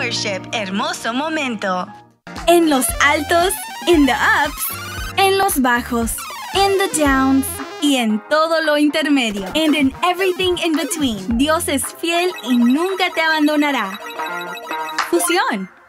Worship, hermoso momento. En los altos, in the ups, en los bajos, in the downs y en todo lo intermedio. And in everything in between. Dios es fiel y nunca te abandonará. Fusión.